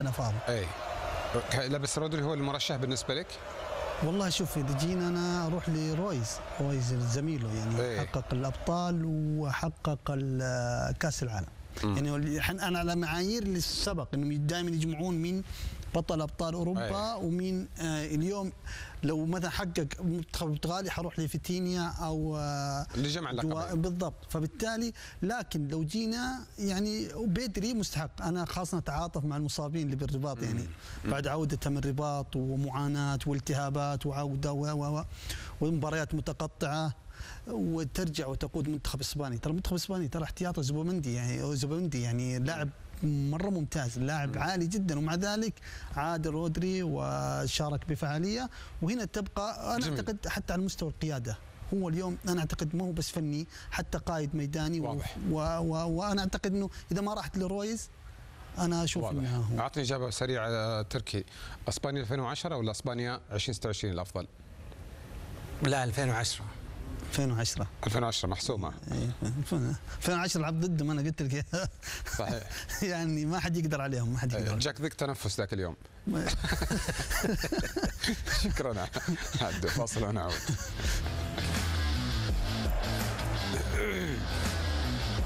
انا فاضي. اي لابس رودري هو المرشح بالنسبه لك؟ والله شوف، اذا جينا انا اروح لرويز زميله، يعني حقق الابطال وحقق كاس العالم. يعني انا على معايير اللي سبق انهم دائما يجمعون من بطل ابطال اوروبا ومين اليوم لو مثلا حقق منتخب البرتغالي حروح لفيتينيا او اللي جمع اللقب بالضبط. فبالتالي لكن لو جينا يعني بدري مستحق. انا خاصه اتعاطف مع المصابين اللي بالرباط، يعني بعد عودته من الرباط ومعاناه والتهابات وعوده ومباريات متقطعه وترجع وتقود منتخب اسباني. ترى المنتخب الاسباني ترى احتياطه زوبمندي يعني لاعب مره ممتاز، لاعب عالي جدا، ومع ذلك عاد رودري وشارك بفعاليه. وهنا تبقى انا اعتقد حتى على مستوى القياده هو اليوم، انا اعتقد ما هو بس فني، حتى قائد ميداني وانا اعتقد انه اذا ما راحت لرويز انا اشوف انه هو. اعطني اجابه سريعه تركي، اسبانيا 2010 ولا اسبانيا 2026 الافضل؟ لا 2010 2010 محسومه. 2010 لعب ضدهم، انا قلت لك صحيح. يعني ما حد يقدر عليهم، ما حد يقدر. جاك ذيك تنفس ذاك اليوم. شكرا. فاصل ونعود.